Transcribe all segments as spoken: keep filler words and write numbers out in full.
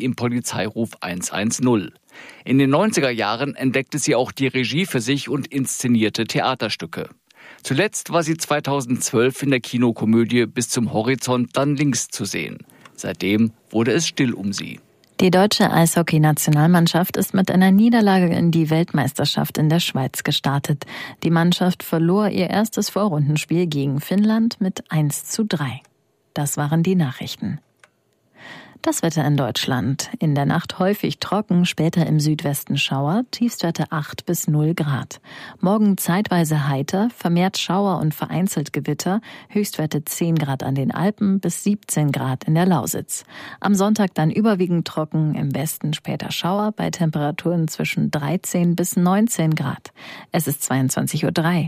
im Polizeiruf hundertzehn. In den neunziger Jahren entdeckte sie auch die Regie für sich und inszenierte Theaterstücke. Zuletzt war sie zweitausendzwölf in der Kinokomödie Bis zum Horizont dann links zu sehen. Seitdem wurde es still um sie. Die deutsche Eishockey-Nationalmannschaft ist mit einer Niederlage in die Weltmeisterschaft in der Schweiz gestartet. Die Mannschaft verlor ihr erstes Vorrundenspiel gegen Finnland mit eins zu drei. Das waren die Nachrichten. Das Wetter in Deutschland. In der Nacht häufig trocken, später im Südwesten Schauer, Tiefstwerte acht bis null Grad. Morgen zeitweise heiter, vermehrt Schauer und vereinzelt Gewitter, Höchstwerte zehn Grad an den Alpen bis siebzehn Grad in der Lausitz. Am Sonntag dann überwiegend trocken, im Westen später Schauer bei Temperaturen zwischen dreizehn bis neunzehn Grad. Es ist zweiundzwanzig Uhr drei.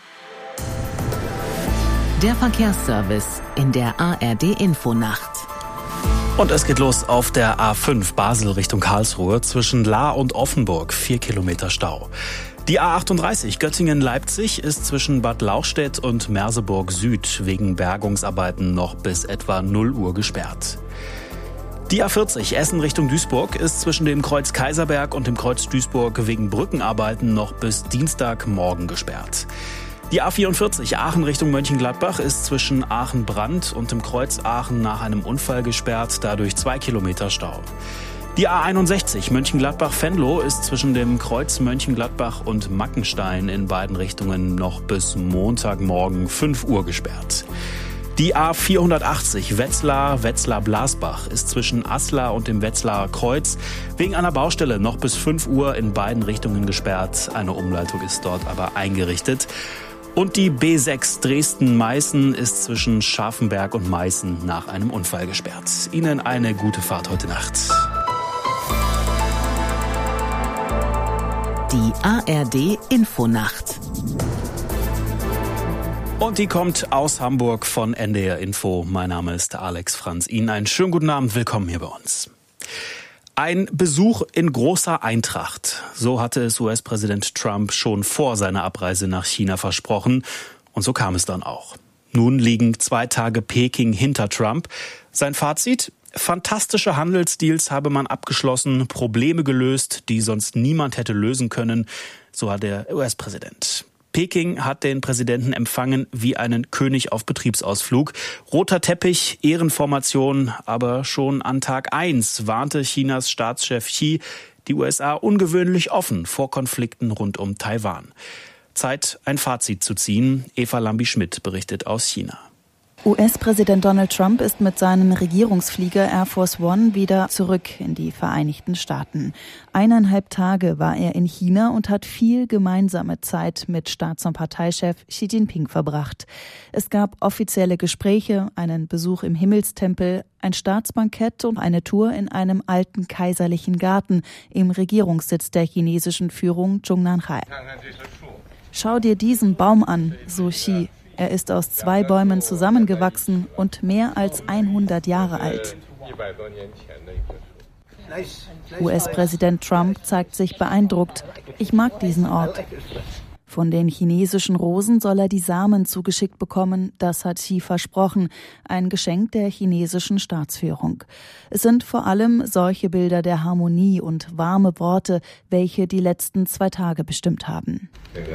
Der Verkehrsservice in der A R D-Infonacht. Und es geht los auf der A fünf Basel Richtung Karlsruhe zwischen Lahr und Offenburg, vier Kilometer Stau. Die A achtunddreißig Göttingen-Leipzig ist zwischen Bad Lauchstädt und Merseburg Süd wegen Bergungsarbeiten noch bis etwa null Uhr gesperrt. Die A vierzig Essen Richtung Duisburg ist zwischen dem Kreuz Kaiserberg und dem Kreuz Duisburg wegen Brückenarbeiten noch bis Dienstagmorgen gesperrt. Die A vierundvierzig Aachen Richtung Mönchengladbach ist zwischen Aachen-Brand und dem Kreuz Aachen nach einem Unfall gesperrt, dadurch zwei Kilometer Stau. Die A einundsechzig Mönchengladbach-Venlo ist zwischen dem Kreuz Mönchengladbach und Mackenstein in beiden Richtungen noch bis Montagmorgen fünf Uhr gesperrt. Die A vierhundertachtzig Wetzlar, Wetzlar-Blasbach ist zwischen Aslar und dem Wetzlarer Kreuz wegen einer Baustelle noch bis fünf Uhr in beiden Richtungen gesperrt. Eine Umleitung ist dort aber eingerichtet. Und die B sechs Dresden-Meißen ist zwischen Scharfenberg und Meißen nach einem Unfall gesperrt. Ihnen eine gute Fahrt heute Nacht. Die A R D-Infonacht. Und die kommt aus Hamburg von N D R Info. Mein Name ist Alex Franz. Ihnen einen schönen guten Abend. Willkommen hier bei uns. Ein Besuch in großer Eintracht. So hatte es U S-Präsident Trump schon vor seiner Abreise nach China versprochen. Und so kam es dann auch. Nun liegen zwei Tage Peking hinter Trump. Sein Fazit? Fantastische Handelsdeals habe man abgeschlossen, Probleme gelöst, die sonst niemand hätte lösen können. So hat der U S-Präsident. Peking hat den Präsidenten empfangen wie einen König auf Betriebsausflug. Roter Teppich, Ehrenformation, aber schon an Tag eins warnte Chinas Staatschef Xi die U S A ungewöhnlich offen vor Konflikten rund um Taiwan. Zeit, ein Fazit zu ziehen. Eva Lambi-Schmidt berichtet aus China. U S-Präsident Donald Trump ist mit seinem Regierungsflieger Air Force One wieder zurück in die Vereinigten Staaten. Eineinhalb Tage war er in China und hat viel gemeinsame Zeit mit Staats- und Parteichef Xi Jinping verbracht. Es gab offizielle Gespräche, einen Besuch im Himmelstempel, ein Staatsbankett und eine Tour in einem alten kaiserlichen Garten im Regierungssitz der chinesischen Führung Zhongnanhai. Schau dir diesen Baum an, so Xi. Er ist aus zwei Bäumen zusammengewachsen und mehr als hundert Jahre alt. U S-Präsident Trump zeigt sich beeindruckt. Ich mag diesen Ort. Von den chinesischen Rosen soll er die Samen zugeschickt bekommen, das hat Xi versprochen, ein Geschenk der chinesischen Staatsführung. Es sind vor allem solche Bilder der Harmonie und warme Worte, welche die letzten zwei Tage bestimmt haben.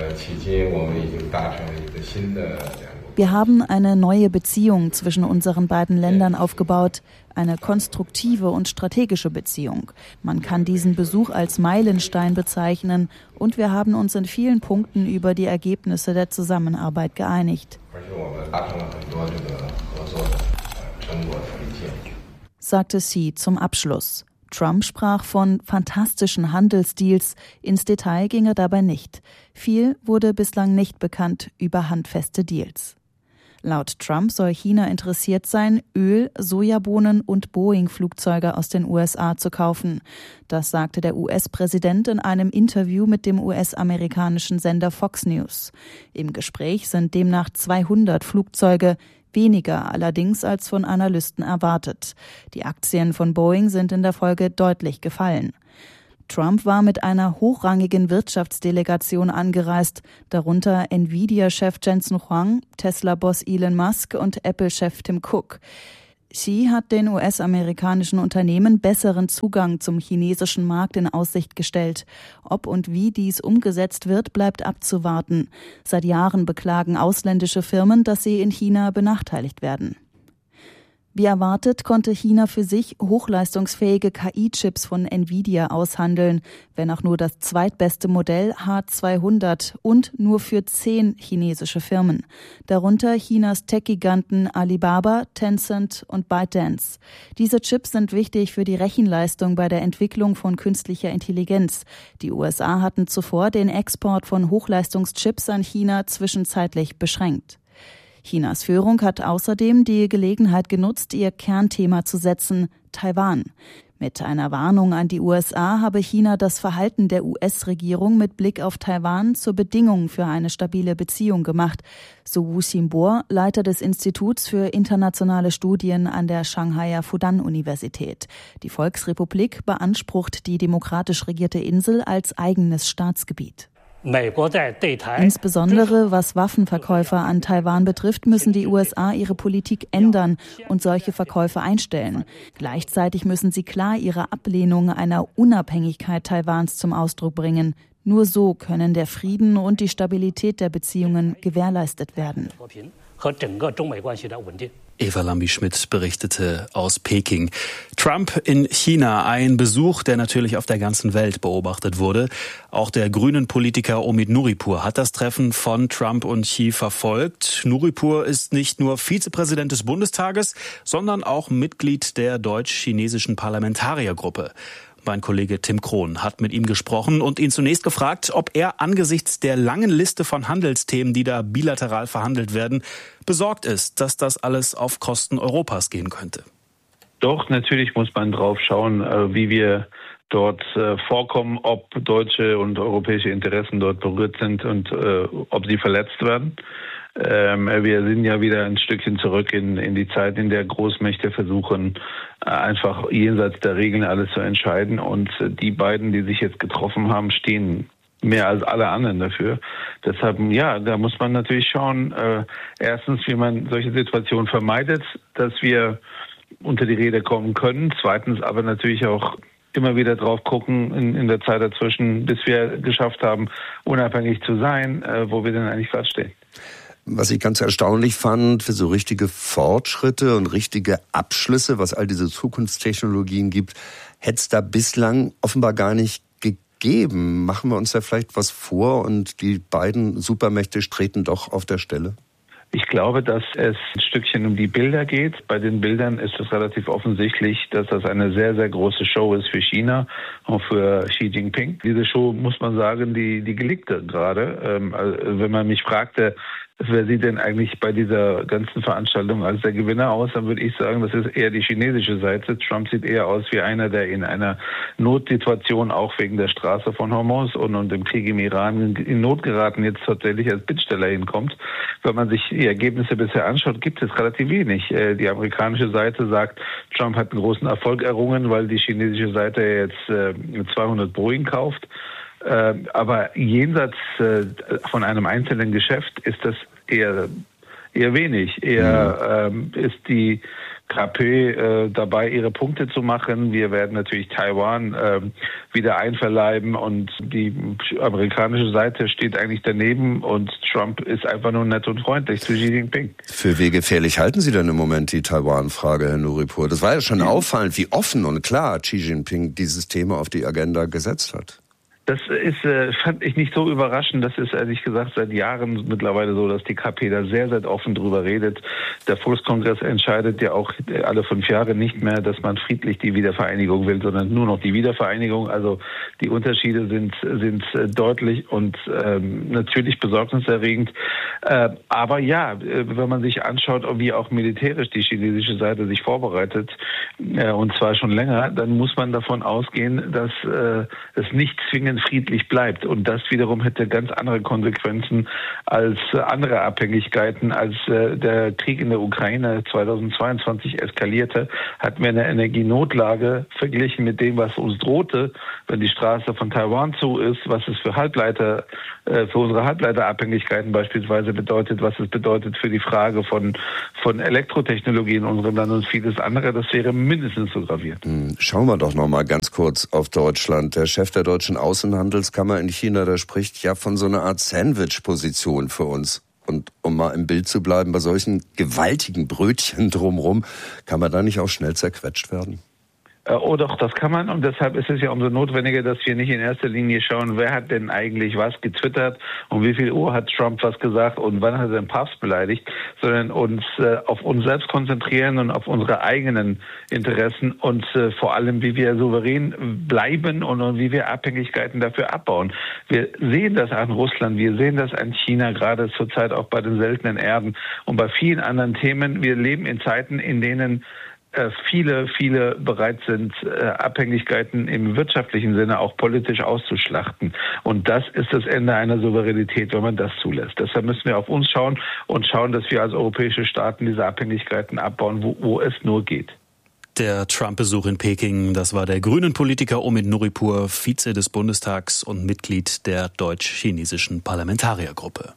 Wir haben eine neue Beziehung zwischen unseren beiden Ländern aufgebaut, eine konstruktive und strategische Beziehung. Man kann diesen Besuch als Meilenstein bezeichnen und wir haben uns in vielen Punkten über die Ergebnisse der Zusammenarbeit geeinigt, sagte Xi zum Abschluss. Trump sprach von fantastischen Handelsdeals. Ins Detail ging er dabei nicht. Viel wurde bislang nicht bekannt über handfeste Deals. Laut Trump soll China interessiert sein, Öl, Sojabohnen und Boeing-Flugzeuge aus den U S A zu kaufen. Das sagte der U S-Präsident in einem Interview mit dem U S-amerikanischen Sender Fox News. Im Gespräch sind demnach zweihundert Flugzeuge, weniger allerdings als von Analysten erwartet. Die Aktien von Boeing sind in der Folge deutlich gefallen. Trump war mit einer hochrangigen Wirtschaftsdelegation angereist, darunter Nvidia-Chef Jensen Huang, Tesla-Boss Elon Musk und Apple-Chef Tim Cook. Xi hat den U S-amerikanischen Unternehmen besseren Zugang zum chinesischen Markt in Aussicht gestellt. Ob und wie dies umgesetzt wird, bleibt abzuwarten. Seit Jahren beklagen ausländische Firmen, dass sie in China benachteiligt werden. Wie erwartet, konnte China für sich hochleistungsfähige K I-Chips von Nvidia aushandeln, wenn auch nur das zweitbeste Modell H zweihundert und nur für zehn chinesische Firmen. Darunter Chinas Tech-Giganten Alibaba, Tencent und ByteDance. Diese Chips sind wichtig für die Rechenleistung bei der Entwicklung von künstlicher Intelligenz. Die U S A hatten zuvor den Export von Hochleistungschips an China zwischenzeitlich beschränkt. Chinas Führung hat außerdem die Gelegenheit genutzt, ihr Kernthema zu setzen, Taiwan. Mit einer Warnung an die U S A habe China das Verhalten der U S-Regierung mit Blick auf Taiwan zur Bedingung für eine stabile Beziehung gemacht, so Wu Xinbo, Leiter des Instituts für internationale Studien an der Shanghaier Fudan-Universität. Die Volksrepublik beansprucht die demokratisch regierte Insel als eigenes Staatsgebiet. Insbesondere was Waffenverkäufe an Taiwan betrifft, müssen die U S A ihre Politik ändern und solche Verkäufe einstellen. Gleichzeitig müssen sie klar ihre Ablehnung einer Unabhängigkeit Taiwans zum Ausdruck bringen. Nur so können der Frieden und die Stabilität der Beziehungen gewährleistet werden. Eva Lambi-Schmidt berichtete aus Peking. Trump in China, ein Besuch, der natürlich auf der ganzen Welt beobachtet wurde. Auch der grünen Politiker Omid Nuripur hat das Treffen von Trump und Xi verfolgt. Nuripur ist nicht nur Vizepräsident des Bundestages, sondern auch Mitglied der deutsch-chinesischen Parlamentariergruppe. Mein Kollege Tim Krohn hat mit ihm gesprochen und ihn zunächst gefragt, ob er angesichts der langen Liste von Handelsthemen, die da bilateral verhandelt werden, besorgt ist, dass das alles auf Kosten Europas gehen könnte. Doch, natürlich muss man drauf schauen, wie wir dort vorkommen, ob deutsche und europäische Interessen dort berührt sind und ob sie verletzt werden. Wir sind ja wieder ein Stückchen zurück in, in die Zeit, in der Großmächte versuchen, einfach jenseits der Regeln alles zu entscheiden. Und die beiden, die sich jetzt getroffen haben, stehen mehr als alle anderen dafür. Deshalb, ja, da muss man natürlich schauen, äh, erstens, wie man solche Situationen vermeidet, dass wir unter die Rede kommen können. Zweitens aber natürlich auch immer wieder drauf gucken in, in der Zeit dazwischen, bis wir geschafft haben, unabhängig zu sein, äh, wo wir denn eigentlich gerade stehen. Was ich ganz erstaunlich fand, für so richtige Fortschritte und richtige Abschlüsse, was all diese Zukunftstechnologien gibt, hätte es da bislang offenbar gar nicht gegeben. Machen wir uns da vielleicht was vor und die beiden Supermächte treten doch auf der Stelle? Ich glaube, dass es ein Stückchen um die Bilder geht. Bei den Bildern ist es relativ offensichtlich, dass das eine sehr, sehr große Show ist für China und für Xi Jinping. Diese Show, muss man sagen, die, die gelingt gerade. Ähm, also wenn man mich fragte, wer sieht denn eigentlich bei dieser ganzen Veranstaltung als der Gewinner aus, dann würde ich sagen, das ist eher die chinesische Seite. Trump sieht eher aus wie einer, der in einer Notsituation, auch wegen der Straße von Hormuz und, und dem Krieg im Iran in Not geraten, jetzt tatsächlich als Bittsteller hinkommt. Wenn man sich die Ergebnisse bisher anschaut, gibt es relativ wenig. Die amerikanische Seite sagt, Trump hat einen großen Erfolg errungen, weil die chinesische Seite jetzt zweihundert Boeing kauft. Aber jenseits von einem einzelnen Geschäft ist das eher eher wenig. Eher ähm, ist die K P äh, dabei, ihre Punkte zu machen. Wir werden natürlich Taiwan äh, wieder einverleiben und die amerikanische Seite steht eigentlich daneben und Trump ist einfach nur nett und freundlich zu Xi Jinping. Für wie gefährlich halten Sie denn im Moment die Taiwan-Frage, Herr Nuripur? Das war ja schon ja. auffallend, wie offen und klar Xi Jinping dieses Thema auf die Agenda gesetzt hat. Das ist, äh, fand ich nicht so überraschend. Das ist ehrlich gesagt seit Jahren mittlerweile so, dass die K P da sehr, sehr offen drüber redet. Der Volkskongress entscheidet ja auch alle fünf Jahre nicht mehr, dass man friedlich die Wiedervereinigung will, sondern nur noch die Wiedervereinigung. Also die Unterschiede sind sind deutlich und ähm, natürlich besorgniserregend. Äh, aber ja, wenn man sich anschaut, wie auch militärisch die chinesische Seite sich vorbereitet, äh, und zwar schon länger, dann muss man davon ausgehen, dass äh, es nicht zwingend Dingen friedlich bleibt. Und das wiederum hätte ganz andere Konsequenzen als andere Abhängigkeiten. Als der Krieg in der Ukraine zweitausendzweiundzwanzig eskalierte, hatten wir eine Energienotlage verglichen mit dem, was uns drohte, wenn die Straße von Taiwan zu ist, was es für Halbleiter, für unsere Halbleiterabhängigkeiten beispielsweise bedeutet, was es bedeutet für die Frage von, von Elektrotechnologie in unserem Land und vieles andere. Das wäre mindestens so gravierend. Schauen wir doch noch mal ganz kurz auf Deutschland. Der Chef der deutschen Außenhandelskammer in China, der spricht ja von so einer Art Sandwich-Position für uns. Und um mal im Bild zu bleiben, bei solchen gewaltigen Brötchen drumherum, kann man da nicht auch schnell zerquetscht werden? Oh doch, das kann man, und deshalb ist es ja umso notwendiger, dass wir nicht in erster Linie schauen, wer hat denn eigentlich was getwittert und wie viel Uhr hat Trump was gesagt und wann hat er den Papst beleidigt, sondern uns äh, auf uns selbst konzentrieren und auf unsere eigenen Interessen und äh, vor allem, wie wir souverän bleiben und, und wie wir Abhängigkeiten dafür abbauen. Wir sehen das an Russland, wir sehen das an China, gerade zurzeit auch bei den seltenen Erden und bei vielen anderen Themen. Wir leben in Zeiten, in denen viele, viele bereit sind, Abhängigkeiten im wirtschaftlichen Sinne auch politisch auszuschlachten. Und das ist das Ende einer Souveränität, wenn man das zulässt. Deshalb müssen wir auf uns schauen und schauen, dass wir als europäische Staaten diese Abhängigkeiten abbauen, wo, wo es nur geht. Der Trump-Besuch in Peking, das war der grünen Politiker Omid Nuripur, Vize des Bundestags und Mitglied der deutsch-chinesischen Parlamentariergruppe.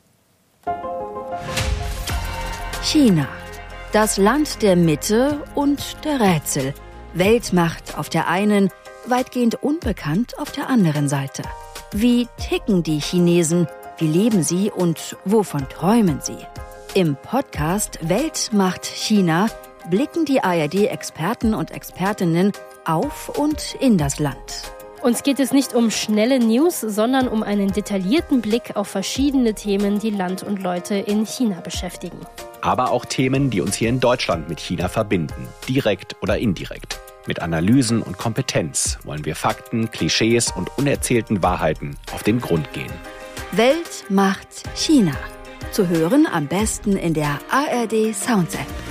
China. Das Land der Mitte und der Rätsel. Weltmacht auf der einen, weitgehend unbekannt auf der anderen Seite. Wie ticken die Chinesen? Wie leben sie und wovon träumen sie? Im Podcast Weltmacht China blicken die A R D-Experten und Expertinnen auf und in das Land. Uns geht es nicht um schnelle News, sondern um einen detaillierten Blick auf verschiedene Themen, die Land und Leute in China beschäftigen. Aber auch Themen, die uns hier in Deutschland mit China verbinden, direkt oder indirekt. Mit Analysen und Kompetenz wollen wir Fakten, Klischees und unerzählten Wahrheiten auf den Grund gehen. Weltmacht China. Zu hören am besten in der A R D Sounds App.